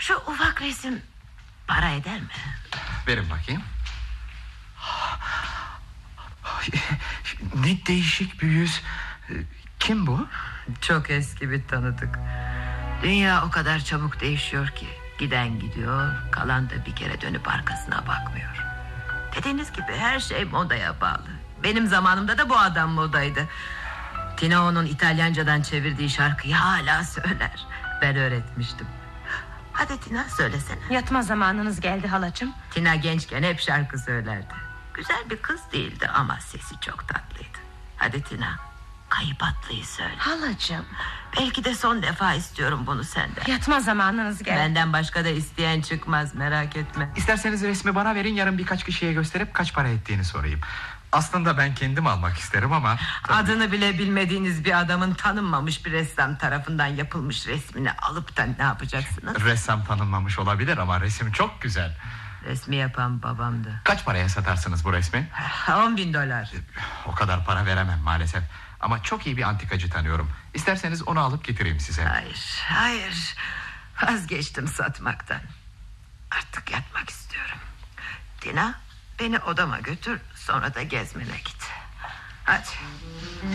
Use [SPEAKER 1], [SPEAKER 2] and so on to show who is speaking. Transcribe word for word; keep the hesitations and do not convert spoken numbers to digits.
[SPEAKER 1] Şu ufak resim para eder mi?
[SPEAKER 2] Verin bakayım. Ne değişik bir yüz. Kim bu?
[SPEAKER 1] Çok eski bir tanıdık. Dünya o kadar çabuk değişiyor ki. Giden gidiyor, kalan da bir kere dönüp arkasına bakmıyor. Dediğiniz gibi her şey modaya bağlı. Benim zamanımda da bu adam modaydı. Tina onun İtalyancadan çevirdiği şarkıyı hala söyler. Ben öğretmiştim. Hadi Tina, söylesene.
[SPEAKER 3] Yatma zamanınız geldi halacığım.
[SPEAKER 1] Tina gençken hep şarkı söylerdi. Güzel bir kız değildi ama sesi çok tatlıydı. Hadi Tina, Kayıp Atlı'yı söyle.
[SPEAKER 3] Halacığım.
[SPEAKER 1] Belki de son defa istiyorum bunu senden.
[SPEAKER 3] Yatma zamanınız geldi.
[SPEAKER 1] Benden başka da isteyen çıkmaz, merak etme.
[SPEAKER 2] İsterseniz resmi bana verin, yarın birkaç kişiye gösterip kaç para ettiğini sorayım. Aslında ben kendim almak isterim ama tabii...
[SPEAKER 1] Adını bile bilmediğiniz bir adamın tanınmamış bir ressam tarafından yapılmış resmini alıp da ne yapacaksınız?
[SPEAKER 2] Ressam tanınmamış olabilir ama resim çok güzel.
[SPEAKER 1] Resmi yapan babamdı.
[SPEAKER 2] Kaç paraya satarsınız bu resmi?
[SPEAKER 1] On bin dolar.
[SPEAKER 2] O kadar para veremem maalesef. Ama çok iyi bir antikacı tanıyorum. İsterseniz onu alıp getireyim size.
[SPEAKER 1] Hayır, hayır. Vazgeçtim satmaktan. Artık yatmak istiyorum. Tina, beni odama götür, sonra da gezmene git. Hadi.